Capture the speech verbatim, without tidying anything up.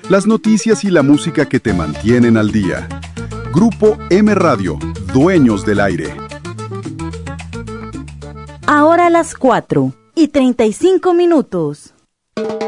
las noticias y la música que te mantienen al día. Grupo M Radio, dueños del aire. Ahora a las cuatro y treinta y cinco minutos.